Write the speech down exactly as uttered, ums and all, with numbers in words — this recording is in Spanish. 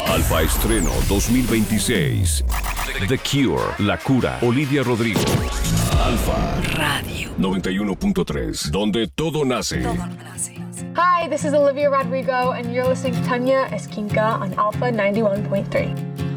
Alfa Estreno dos mil veintiséis. The Cure, La Cura, Olivia Rodrigo. Alfa Radio noventa y uno punto tres, donde todo nace. Todo nace. Hi, this is Olivia Rodrigo, and you're listening to Tanya Esquinca on Alpha ninety-one point three.